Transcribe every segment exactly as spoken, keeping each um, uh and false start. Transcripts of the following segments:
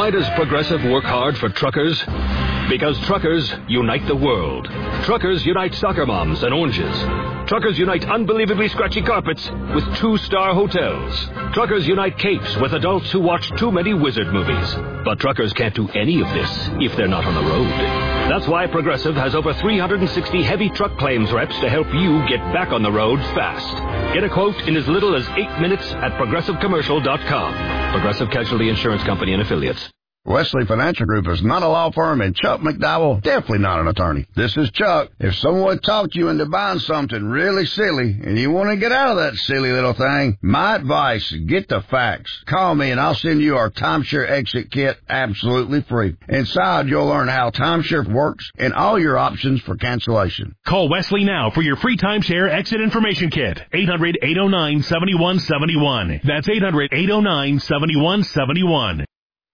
Why does Progressive work hard for truckers? Because truckers unite the world. Truckers unite soccer moms and oranges. Truckers unite unbelievably scratchy carpets with two-star hotels. Truckers unite capes with adults who watch too many wizard movies. But truckers can't do any of this if they're not on the road. That's why Progressive has over three hundred sixty heavy truck claims reps to help you get back on the road fast. Get a quote in as little as eight minutes at progressive commercial dot com. Progressive Casualty Insurance Company and Affiliates. Wesley Financial Group is not a law firm, and Chuck McDowell definitely not an attorney. This is Chuck. If someone talked you into buying something really silly and you want to get out of that silly little thing, my advice, get the facts. Call me and I'll send you our timeshare exit kit absolutely free. Inside, you'll learn how timeshare works and all your options for cancellation. Call Wesley now for your free timeshare exit information kit. eight hundred, eight oh nine, seven one seven one. That's eight hundred, eight oh nine, seven one seven one.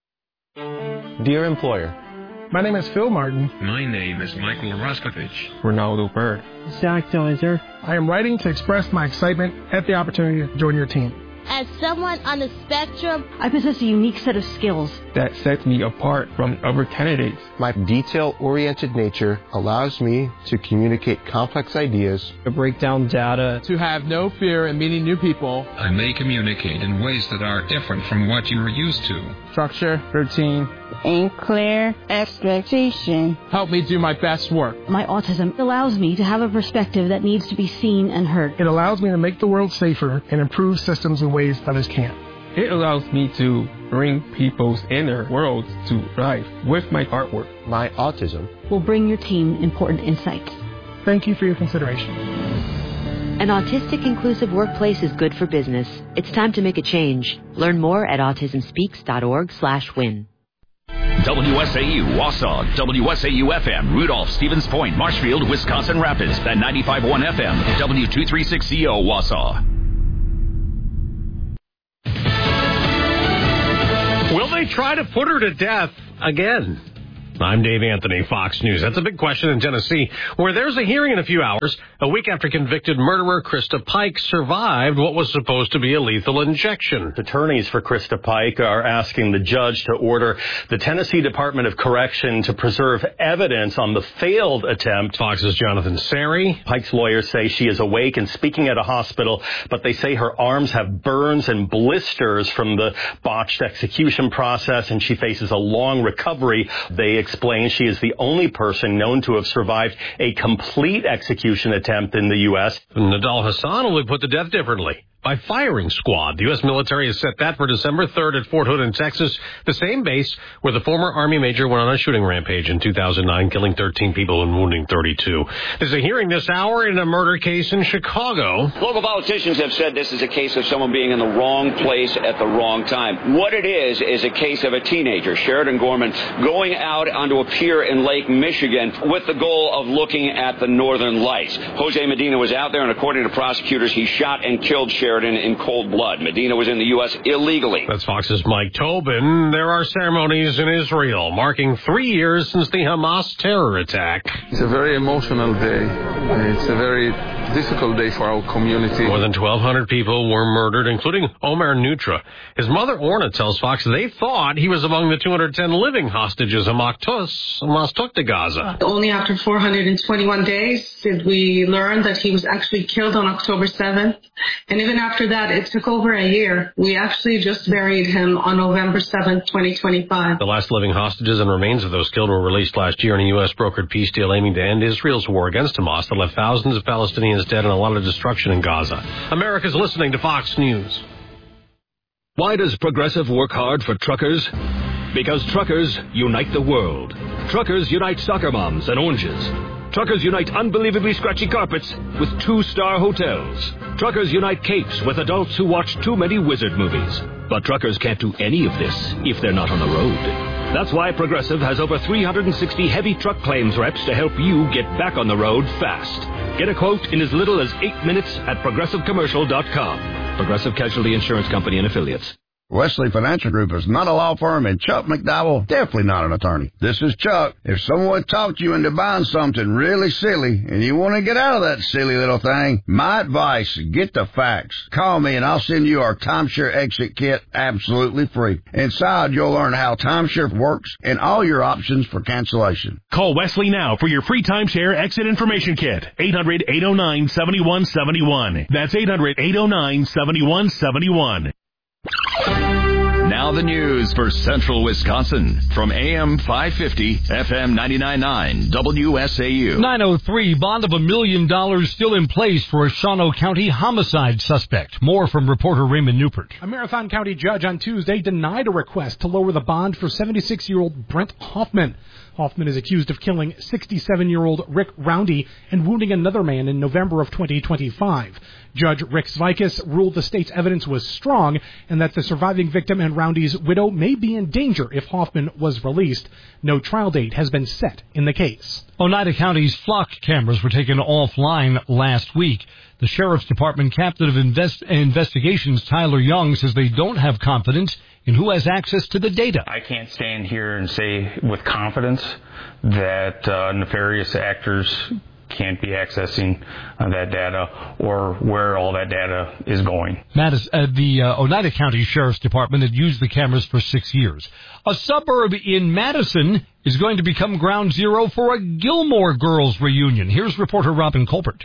Dear employer, my name is Phil Martin. My name is Michael Roskovich. Ronaldo Bird. Zach Deiser. I am writing to express my excitement at the opportunity to join your team. As someone on the spectrum, I possess a unique set of skills that sets me apart from other candidates. My detail-oriented nature allows me to communicate complex ideas, to break down data, to have no fear in meeting new people. I may communicate in ways that are different from what you are used to. Structure, routine, and clear expectation help me do my best work. My autism allows me to have a perspective that needs to be seen and heard. It allows me to make the world safer and improve systems in ways others can't. It allows me to bring people's inner worlds to life with my artwork. My autism will bring your team important insights. Thank you for your consideration. An autistic inclusive workplace is good for business. It's time to make a change. Learn more at autism speaks dot org slash win. W S A U, Wausau, W S A U F M, Rudolph, Stevens Point, Marshfield, Wisconsin Rapids, and ninety-five point one F M, W two thirty-six C O, Wausau. Will they try to put her to death again? I'm Dave Anthony, Fox News. That's a big question in Tennessee, where there's a hearing in a few hours, a week after convicted murderer Krista Pike survived what was supposed to be a lethal injection. Attorneys for Krista Pike are asking the judge to order the Tennessee Department of Correction to preserve evidence on the failed attempt. Fox's Jonathan Sari. Pike's lawyers say she is awake and speaking at a hospital, but they say her arms have burns and blisters from the botched execution process, and she faces a long recovery. They explain she is the only person known to have survived a complete execution attempt in the U S. Nadal Hassan will be put to death differently by firing squad. The U S military has set that for December third at Fort Hood in Texas, the same base where the former Army major went on a shooting rampage in two thousand nine, killing thirteen people and wounding thirty-two. There's a hearing this hour in a murder case in Chicago. Local politicians have said this is a case of someone being in the wrong place at the wrong time. What it is is a case of a teenager, Sheridan Gorman, going out onto a pier in Lake Michigan with the goal of looking at the northern lights. Jose Medina was out there, and according to prosecutors, he shot and killed Sheridan in cold blood. Medina was in the U S illegally. That's Fox's Mike Tobin. There are ceremonies in Israel marking three years since the Hamas terror attack. It's a very emotional day. It's a very difficult day for our community. More than twelve hundred people were murdered, including Omer Nutra. His mother, Orna, tells Fox they thought he was among the two hundred ten living hostages Hamas took to Gaza. Only after four hundred twenty-one days did we learn that he was actually killed on October seventh. And even after that, it took over a year. We actually just buried him on November seventh, twenty twenty-five. The last living hostages and remains of those killed were released last year in a U S brokered peace deal aiming to end Israel's war against Hamas that left thousands of Palestinians dead and a lot of destruction in Gaza. America's listening to Fox News. Why does Progressive work hard for truckers? Because truckers unite the world. Truckers unite soccer moms and oranges. Truckers unite unbelievably scratchy carpets with two-star hotels. Truckers unite capes with adults who watch too many wizard movies. But truckers can't do any of this if they're not on the road. That's why Progressive has over three hundred sixty heavy truck claims reps to help you get back on the road fast. Get a quote in as little as eight minutes at progressive commercial dot com. Progressive Casualty Insurance Company and Affiliates. Wesley Financial Group is not a law firm, and Chuck McDowell definitely not an attorney. This is Chuck. If someone talked you into buying something really silly and you want to get out of that silly little thing, my advice, get the facts. Call me and I'll send you our timeshare exit kit absolutely free. Inside, you'll learn how timeshare works and all your options for cancellation. Call Wesley now for your free timeshare exit information kit. eight hundred, eight oh nine, seven one seven one. That's eight hundred, eight oh nine, seven one seven one. Now the news for Central Wisconsin from A M five fifty, F M ninety-nine point nine, W S A U. nine oh three, bond of a million dollars still in place for a Shawano County homicide suspect. More from reporter Raymond Newport. A Marathon County judge on Tuesday denied a request to lower the bond for seventy-six-year-old Brent Hoffman. Hoffman is accused of killing sixty-seven-year-old Rick Roundy and wounding another man in November of twenty twenty-five. Judge Rick Zvikis ruled the state's evidence was strong and that the surviving victim and Roundy's widow may be in danger if Hoffman was released. No trial date has been set in the case. Oneida County's flock cameras were taken offline last week. The Sheriff's Department captain of invest- investigations, Tyler Young, says they don't have confidence in who has access to the data. I can't stand here and say with confidence that uh, nefarious actors can't be accessing uh, that data or where all that data is going. Madis, uh, the uh, Oneida County Sheriff's Department had used the cameras for six years. A suburb in Madison is going to become ground zero for a Gilmore Girls reunion. Here's reporter Robin Colbert.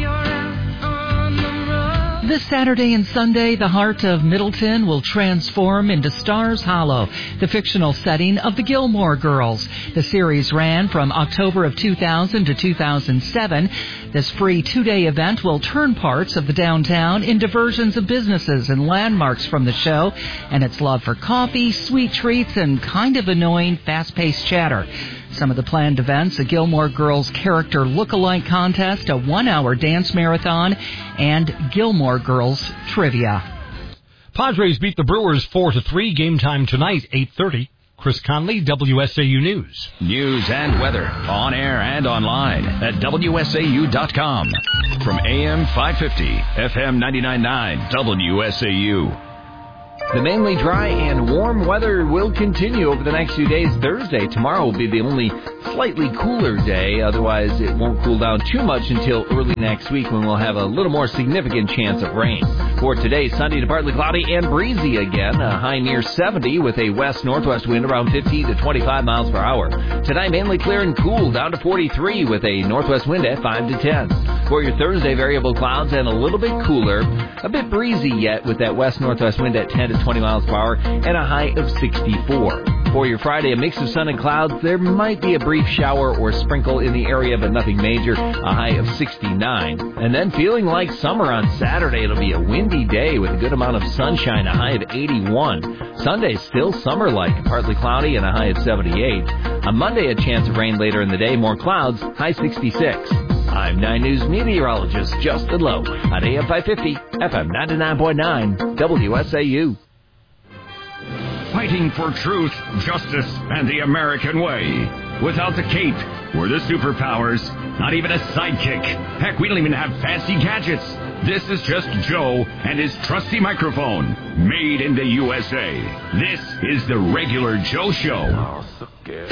This Saturday and Sunday, the heart of Middleton will transform into Stars Hollow, the fictional setting of the Gilmore Girls. The series ran from October of two thousand to two thousand seven. This free two-day event will turn parts of the downtown into versions of businesses and landmarks from the show, and its love for coffee, sweet treats, and kind of annoying fast-paced chatter. Some of the planned events, a Gilmore Girls character look-alike contest, a one-hour dance marathon, and Gilmore Girls trivia. Padres beat the Brewers four to three. Game time tonight, eight thirty. Chris Conley, W S A U News. News and weather on air and online at W S A U dot com. From A M five fifty, F M ninety-nine point nine, W S A U. The mainly dry and warm weather will continue over the next few days. Thursday, tomorrow will be the only slightly cooler day. Otherwise, it won't cool down too much until early next week when we'll have a little more significant chance of rain. For today, sunny to partly cloudy and breezy again. A high near seventy with a west-northwest wind around fifteen to twenty-five miles per hour. Tonight, mainly clear and cool down to forty-three with a northwest wind at five to ten. For your Thursday, variable clouds and a little bit cooler. A bit breezy yet with that west-northwest wind at ten to twenty miles per hour and a high of sixty-four. For your Friday, a mix of sun and clouds. There might be a brief shower or sprinkle in the area, but nothing major. A high of sixty-nine. And then feeling like summer on Saturday. It'll be a windy day with a good amount of sunshine, a high of eighty-one. Sunday, still summer-like, partly cloudy and a high of seventy-eight. On Monday, a chance of rain later in the day, more clouds, high sixty-six. I'm nine News meteorologist Justin Lowe on A M five fifty, F M ninety-nine point nine, W S A U. Fighting for truth, justice, and the American way. Without the cape or the superpowers, not even a sidekick. Heck, we don't even have fancy gadgets. This is just Joe and his trusty microphone, made in the U S A. This is the Regular Joe Show. Oh, so good.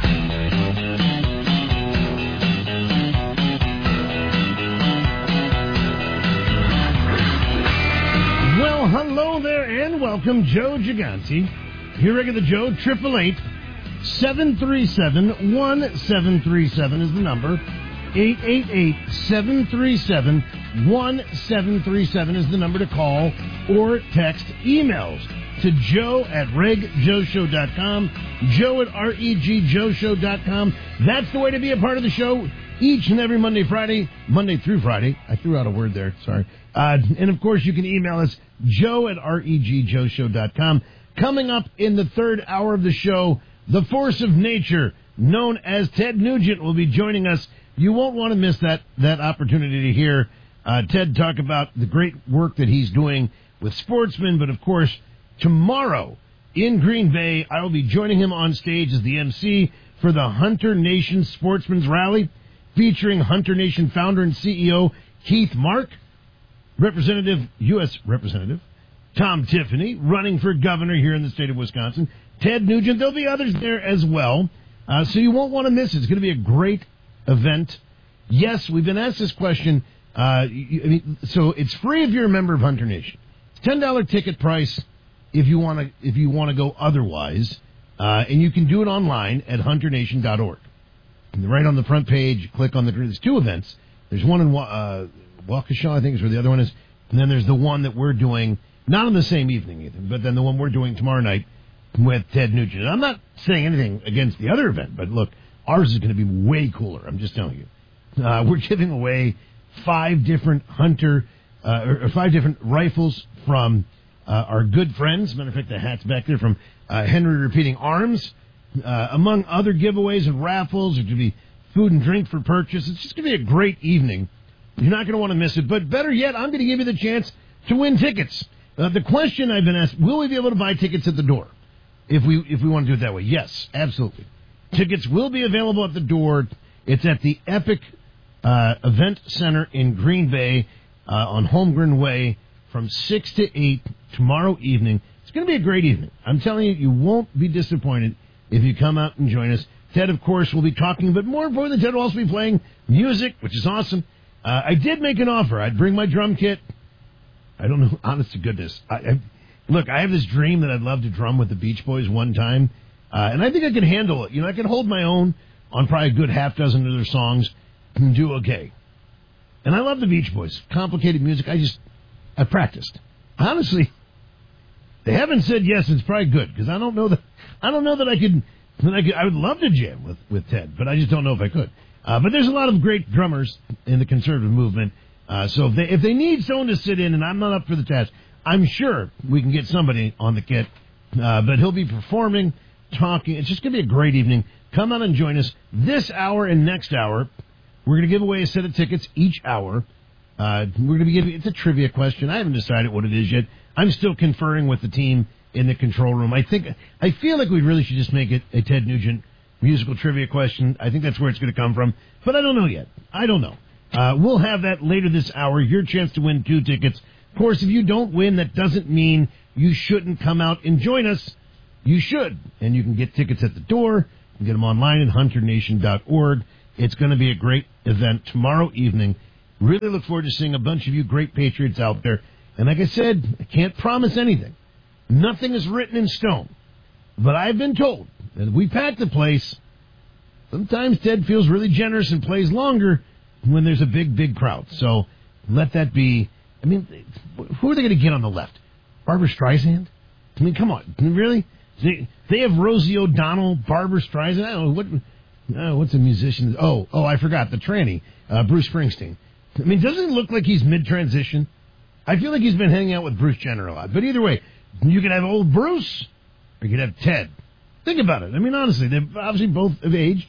Well, hello there and welcome, Joe Gigante. Here, Regular Joe, triple eight seven three seven one seven three seven is the number. eight eight eight seven three seven one seven three seven is the number to call or text. Emails to joe at reg joe show dot com, joe at reg joe show dot com. That's the way to be a part of the show each and every Monday, Friday, Monday through Friday. I threw out a word there, sorry. Uh, and, of course, you can email us, joe at reg joe show dot com. Coming up in the third hour of the show, the force of nature, known as Ted Nugent, will be joining us. You won't want to miss that, that opportunity to hear uh, Ted talk about the great work that he's doing with sportsmen. But, of course, tomorrow in Green Bay, I will be joining him on stage as the M C for the Hunter Nation Sportsman's Rally, featuring Hunter Nation founder and C E O Keith Mark, Representative, U S Representative, Tom Tiffany, running for governor here in the state of Wisconsin. Ted Nugent. There'll be others there as well. Uh, so you won't want to miss it. It's going to be a great event. Yes, we've been asked this question. Uh, you, I mean, so it's free if you're a member of Hunter Nation. It's ten dollars ticket price if you want to if you want to go otherwise. Uh, and you can do it online at hunter nation dot org. And right on the front page, you click on the, there's two events. There's one in uh, Waukesha, I think is where the other one is. And then there's the one that we're doing, not on the same evening either, but then the one we're doing tomorrow night with Ted Nugent. I'm not saying anything against the other event, but look, ours is going to be way cooler. I'm just telling you. Uh, we're giving away five different Hunter, uh, or five different rifles from uh, our good friends. Matter of fact, the hat's back there from uh, Henry Repeating Arms. Uh, among other giveaways and raffles, there's going to be food and drink for purchase. It's just going to be a great evening. You're not going to want to miss it. But better yet, I'm going to give you the chance to win tickets. Uh, the question I've been asked, will we be able to buy tickets at the door if we if we want to do it that way? Yes, absolutely. Tickets will be available at the door. It's at the Epic uh, Event Center in Green Bay uh, on Holmgren Way from six to eight tomorrow evening. It's going to be a great evening. I'm telling you, you won't be disappointed if you come out and join us. Ted, of course, will be talking, but more importantly, Ted will also be playing music, which is awesome. Uh, I did make an offer. I'd bring my drum kit. I don't know, honest to goodness. I, I, look, I have this dream that I'd love to drum with the Beach Boys one time, uh, and I think I can handle it. You know, I can hold my own on probably a good half dozen of their songs and do okay. And I love the Beach Boys. Complicated music. I just, I practiced. Honestly, they haven't said yes. It's probably good because I don't know that. I don't know that I could. That I could. I would love to jam with, with Ted, but I just don't know if I could. Uh, but there's a lot of great drummers in the conservative movement. Uh, so if they if they need someone to sit in, and I'm not up for the task, I'm sure we can get somebody on the kit. Uh, but he'll be performing, talking. It's just going to be a great evening. Come out and join us this hour and next hour. We're going to give away a set of tickets each hour. Uh, we're going to be giving. It's a trivia question. I haven't decided what it is yet. I'm still conferring with the team in the control room. I think I feel like we really should just make it a Ted Nugent musical trivia question. I think that's where it's going to come from, but I don't know yet. I don't know. Uh, we'll have that later this hour. Your chance to win two tickets. Of course, if you don't win, that doesn't mean you shouldn't come out and join us. You should, and you can get tickets at the door. You can get them online at hunter nation dot org. It's going to be a great event tomorrow evening. Really look forward to seeing a bunch of you great Patriots out there. And like I said, I can't promise anything. Nothing is written in stone. But I've been told that if we pack the place, sometimes Ted feels really generous and plays longer when there's a big, big crowd. So let that be. I mean, who are they going to get on the left? Barbara Streisand? I mean, come on. Really? They, they have Rosie O'Donnell, Barbara Streisand. I don't know. What, oh, what's a musician? Oh, oh, I forgot. The tranny, uh, Bruce Springsteen. I mean, doesn't it look like he's mid-transition? I feel like he's been hanging out with Bruce Jenner a lot. But either way, you can have old Bruce, or you can have Ted. Think about it. I mean, honestly, they're obviously both of age.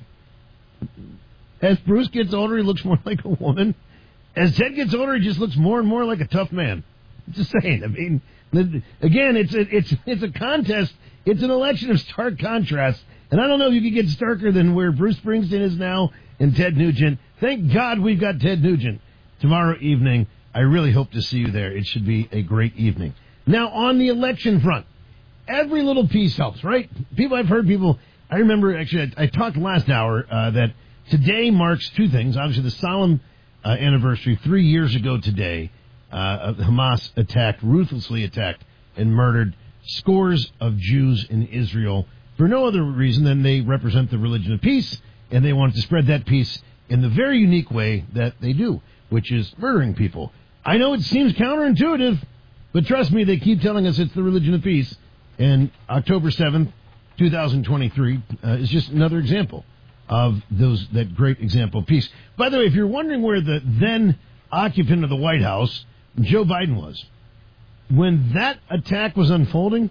As Bruce gets older, he looks more like a woman. As Ted gets older, he just looks more and more like a tough man. Just saying. I mean, again, it's a, it's it's a contest. It's an election of stark contrast. And I don't know if you could get starker than where Bruce Springsteen is now and Ted Nugent. Thank God we've got Ted Nugent tomorrow evening. I really hope to see you there. It should be a great evening. Now, on the election front, every little piece helps, right? People, I've heard people, I remember, actually, I, I talked last hour uh, that today marks two things. Obviously, the solemn uh, anniversary, three years ago today, uh, Hamas attacked, ruthlessly attacked, and murdered scores of Jews in Israel for no other reason than they represent the religion of peace, and they wanted to spread that peace in the very unique way that they do, which is murdering people. I know it seems counterintuitive, but trust me, they keep telling us it's the religion of peace. And October seventh, twenty twenty-three uh, is just another example of those that great example of peace. By the way, if you're wondering where the then occupant of the White House, Joe Biden, was, when that attack was unfolding,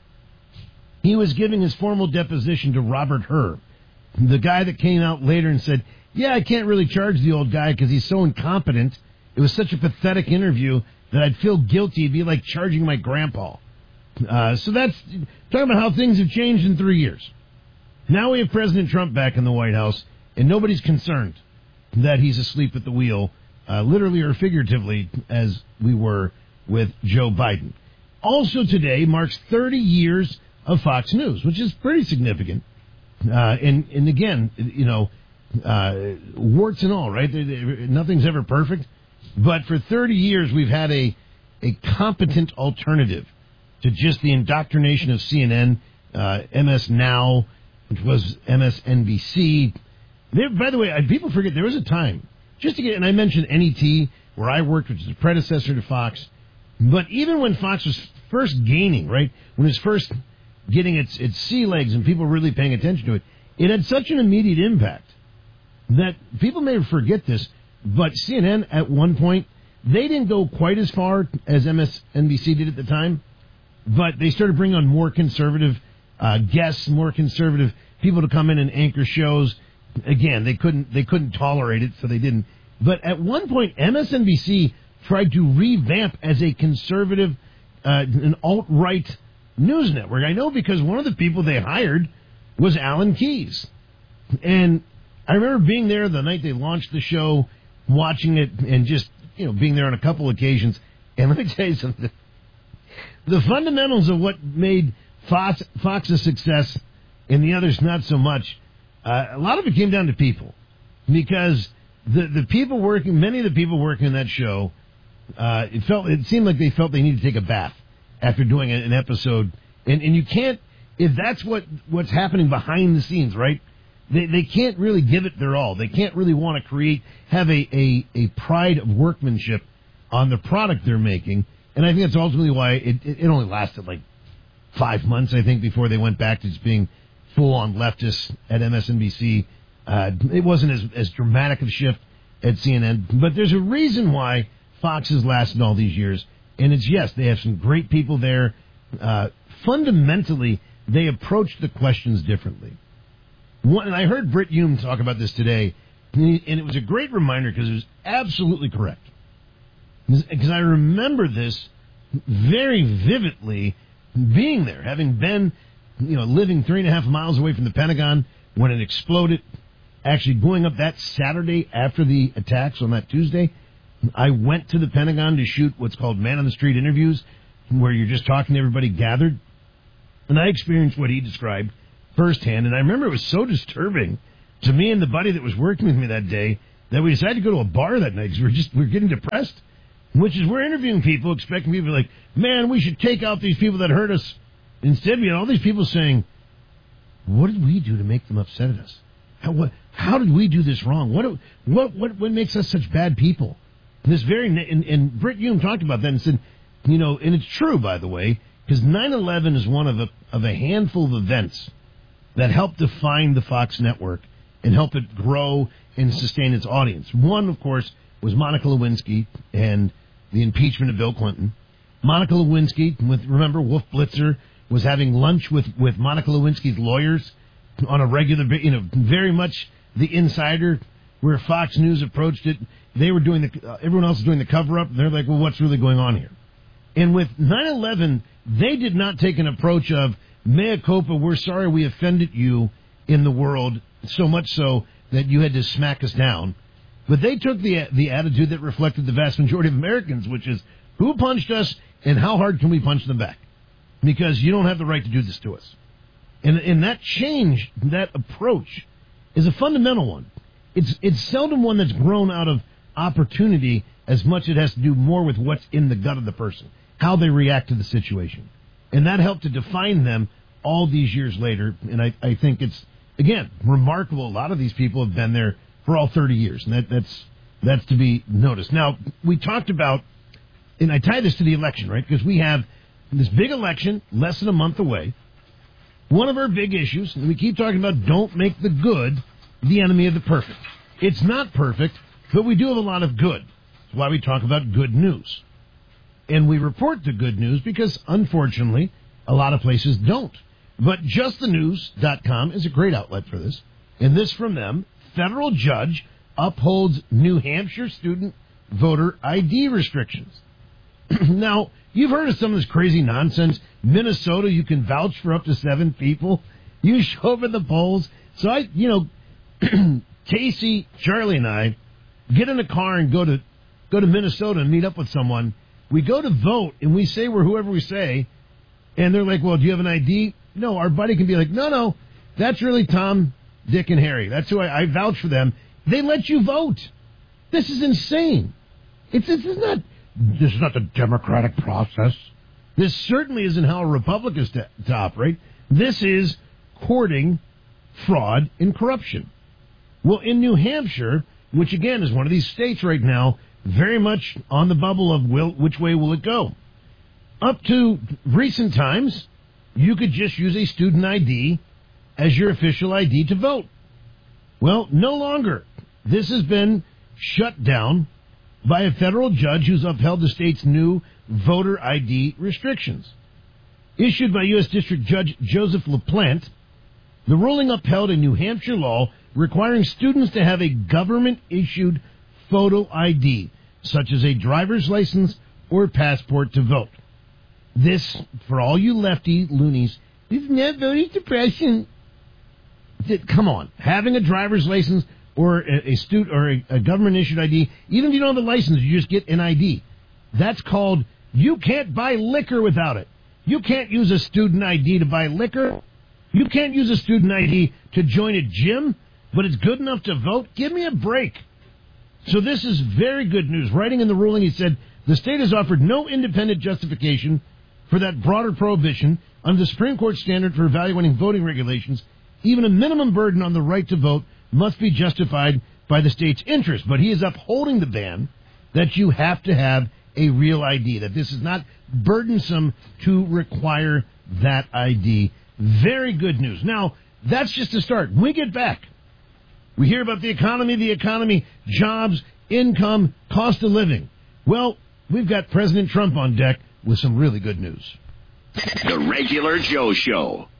he was giving his formal deposition to Robert Hur, the guy that came out later and said, yeah, I can't really charge the old guy because he's so incompetent. It was such a pathetic interview that I'd feel guilty. It'd be like charging my grandpa. Uh, so that's talking about how things have changed in three years. Now we have President Trump back in the White House, and nobody's concerned that he's asleep at the wheel, uh, literally or figuratively, as we were with Joe Biden. also today marks thirty years of Fox News, which is pretty significant. Uh, and, and again, you know, uh, warts and all, right? They, they, nothing's ever perfect. But for thirty years, we've had a, a competent alternative to just the indoctrination of C N N, uh, M S Now, which was M S N B C. There, by the way, people forget there was a time, just to get, and I mentioned N E T, where I worked, which is the predecessor to Fox. But even when Fox was first gaining, right, when it was first getting its, its sea legs and people really paying attention to it, it had such an immediate impact that people may forget this, but C N N at one point, they didn't go quite as far as M S N B C did at the time, but they started bringing on more conservative uh, guests, more conservative people to come in and anchor shows. Again, they couldn't they couldn't tolerate it, so they didn't. But at one point, M S N B C tried to revamp as a conservative, uh, an alt-right news network. I know because one of the people they hired was Alan Keyes. And I remember being there the night they launched the show, watching it, and just, you know, being there on a couple occasions. And let me tell you something. The fundamentals of what made Fox, Fox a success and the others not so much, uh, a lot of it came down to people. Because the the people working, many of the people working in that show, uh, it felt it seemed like they felt they needed to take a bath after doing an episode. And, and you can't, if that's what, what's happening behind the scenes, right? They they can't really give it their all. They can't really want to create, have a, a, a pride of workmanship on the product they're making. And I think that's ultimately why it, it, it only lasted like five months, I think, before they went back to just being full-on leftists at M S N B C. Uh, it wasn't as, as dramatic of a shift at C N N. But there's a reason why Fox has lasted all these years. And it's, yes, they have some great people there. Uh, fundamentally, they approach the questions differently. One, and I heard Britt Hume talk about this today, and, he, and it was a great reminder because it was absolutely correct. Because I remember this very vividly being there, having been, you know, living three and a half miles away from the Pentagon when it exploded, actually going up that Saturday after the attacks on that Tuesday. I went to the Pentagon to shoot what's called man-on-the-street interviews, where you're just talking to everybody gathered. And I experienced what he described firsthand, and I remember it was so disturbing to me and the buddy that was working with me that day that we decided to go to a bar that night because we were just we were getting depressed. Which is we're interviewing people, expecting people like, man, we should take out these people that hurt us. Instead, we had all these people saying, what did we do to make them upset at us? How what, how did we do this wrong? What what what what makes us such bad people? And this very and, and Britt Hume talked about that and said, you know, and it's true, by the way, because nine eleven is one of a of a handful of events that helped define the Fox network and help it grow and sustain its audience. One, of course, was Monica Lewinsky and the impeachment of Bill Clinton. Monica Lewinsky, with remember, Wolf Blitzer was having lunch with, with Monica Lewinsky's lawyers on a regular, you know, very much the insider, where Fox News approached it. They were doing the, uh, everyone else was doing the cover-up, and they're like, well, what's really going on here? And with nine eleven, they did not take an approach of, mea culpa, we're sorry we offended you in the world, so much so that you had to smack us down. But they took the the attitude that reflected the vast majority of Americans, which is, who punched us and how hard can we punch them back? Because you don't have the right to do this to us. And, and that change, that approach, is a fundamental one. It's it's seldom one that's grown out of opportunity as much as it has to do more with what's in the gut of the person, how they react to the situation. And that helped to define them all these years later. And I, I think it's, again, remarkable. A lot of these people have been there for all thirty years, and that, that's that's to be noticed. Now, we talked about, and I tie this to the election, right? Because we have this big election less than a month away. One of our big issues, and we keep talking about, don't make the good the enemy of the perfect. It's not perfect, but we do have a lot of good. That's why we talk about good news. And we report the good news because, unfortunately, a lot of places don't. But just the news dot com is a great outlet for this. And this from them: federal judge upholds New Hampshire student voter I D restrictions. Now, you've heard of some of this crazy nonsense. Minnesota, you can vouch for up to seven people. You show up at the polls. So I, you know, Casey, Charlie, and I get in a car and go to go to Minnesota and meet up with someone. We go to vote, and we say we're whoever we say, and they're like, well, do you have an I D? No, our buddy can be like, no, no, that's really Tom, Dick, and Harry. That's who I, I vouch for them. They let you vote. This is insane. It's, this is not this is not the democratic process. This certainly isn't how a republic is to, to operate. This is courting fraud and corruption. Well, in New Hampshire, which again is one of these states right now, very much on the bubble of will, which way will it go? Up to recent times, you could just use a student I D as your official I D to vote. Well, no longer. This has been shut down by a federal judge who's upheld the state's new voter I D restrictions. Issued by U S District Judge Joseph LaPlante, the ruling upheld a New Hampshire law requiring students to have a government-issued photo I D, such as a driver's license or passport to vote. This, for all you lefty loonies, is not voting suppression. Come on, having a driver's license or a, a student or a, a government-issued I D, even if you don't have a license, you just get an I D. That's called, you can't buy liquor without it. You can't use a student I D to buy liquor. You can't use a student I D to join a gym, but it's good enough to vote. Give me a break. So this is very good news. Writing in the ruling, he said, the state has offered no independent justification for that broader prohibition under the Supreme Court standard for evaluating voting regulations. Even a minimum burden on the right to vote must be justified by the state's interest. But he is upholding the ban that you have to have a real I D, that this is not burdensome to require that I D. Very good news. Now, that's just a start. When we get back, we hear about the economy, the economy, jobs, income, cost of living. Well, we've got President Trump on deck with some really good news. The Regular Joe Show.